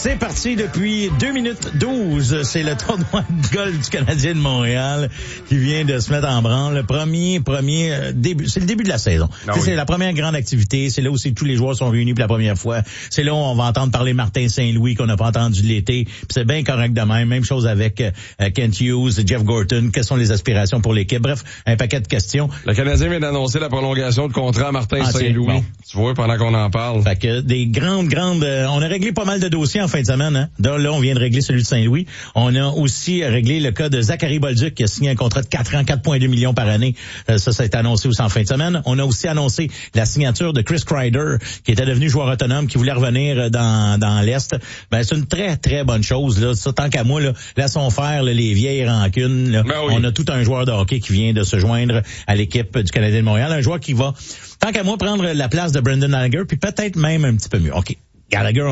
C'est parti depuis 2 minutes 12. C'est le tournoi de golf du Canadien de Montréal qui vient de se mettre en branle. Le premier début, c'est le début de la saison. Ah oui. C'est la première grande activité. C'est là où tous les joueurs sont réunis pour la première fois. C'est là où on va entendre parler Martin Saint-Louis qu'on n'a pas entendu de l'été. Puis c'est bien correct de même. Même chose avec Kent Hughes, Jeff Gorton. Quelles sont les aspirations pour l'équipe? Bref, un paquet de questions. Le Canadien vient d'annoncer la prolongation de contrat à Martin Saint-Louis. Bon. Tu vois, pendant qu'on en parle. Fait que des grandes, on a réglé pas mal de dossiers en fin de semaine, hein. Là, on vient de régler celui de Saint-Louis. On a aussi réglé le cas de Zachary Bolduc qui a signé un contrat de 4 ans, 4,2 millions par année. Ça a été annoncé aussi en fin de semaine. On a aussi annoncé la signature de Chris Kreider, qui était devenu joueur autonome, qui voulait revenir dans l'Est. Ben, c'est une très, très bonne chose, là. Ça, tant qu'à moi, là, laissons faire, là, les vieilles rancunes, là. Ben oui. On a tout un joueur de hockey qui vient de se joindre à l'équipe du Canadien de Montréal. Un joueur qui va, tant qu'à moi, prendre la place de Brendan Gallagher, puis peut-être même un petit peu mieux. OK. Gallagher,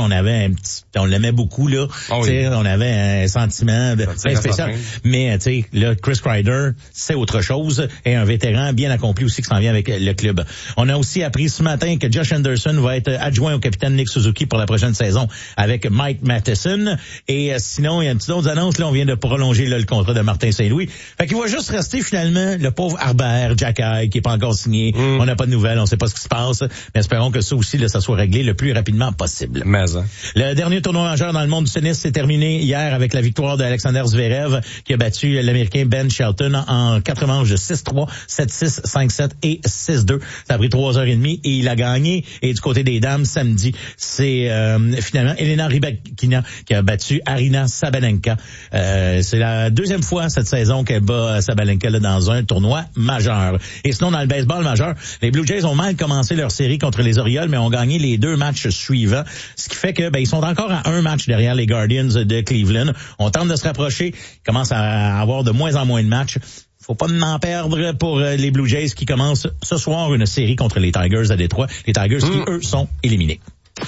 on l'aimait beaucoup, là. Oh oui. On avait un sentiment très spécial. Mais, tu sais, là, Chris Kreider, c'est autre chose. Et un vétéran bien accompli aussi qui s'en vient avec le club. On a aussi appris ce matin que Josh Anderson va être adjoint au capitaine Nick Suzuki pour la prochaine saison avec Mike Matheson. Et sinon, il y a une petite autre annonce, là, on vient de prolonger là, le contrat de Martin Saint-Louis. Fait qu'il va juste rester finalement le pauvre Harbert, Jacky, qui est pas encore signé. On n'a pas de nouvelles, on sait pas ce qui se passe. Mais espérons que ça aussi, là, ça soit réglé le plus rapidement possible. Mais, hein. Le dernier tournoi majeur dans le monde du tennis s'est terminé hier avec la victoire d'Alexander Zverev qui a battu l'Américain Ben Shelton en 4 manches de 6-3, 7-6, 5-7 et 6-2. Ça a pris 3h30 et il a gagné. Et du côté des dames, samedi, c'est finalement Elena Rybakina qui a battu Aryna Sabalenka. C'est la deuxième fois cette saison qu'elle bat Sabalenka là, dans un tournoi majeur. Et sinon, dans le baseball majeur, les Blue Jays ont mal commencé leur série contre les Orioles, mais ont gagné les 2 matchs suivants. Ce qui fait que ils sont encore à 1 match derrière les Guardians de Cleveland. On tente de se rapprocher. Ils commencent à avoir de moins en moins de matchs. Faut pas en perdre pour les Blue Jays qui commencent ce soir une série contre les Tigers à Détroit. Les Tigers qui, eux, sont éliminés.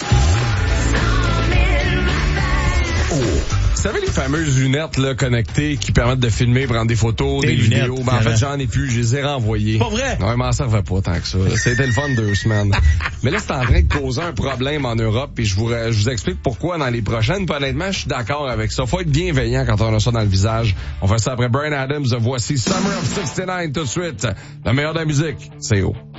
Vous savez les fameuses lunettes là connectées qui permettent de filmer, prendre des photos, des lunettes, vidéos? Ben, en fait, j'en ai plus, je les ai renvoyées. Pas vrai? Ouais, m'en servait pas tant que ça. C'était le fun 2 semaines. Mais là, c'est en train de causer un problème en Europe et je vous explique pourquoi dans les prochaines. Puis, honnêtement, je suis d'accord avec ça. Faut être bienveillant quand on a ça dans le visage. On fait ça après Bryan Adams. Voici Summer of 69 tout de suite. La meilleure de la musique, c'est haut.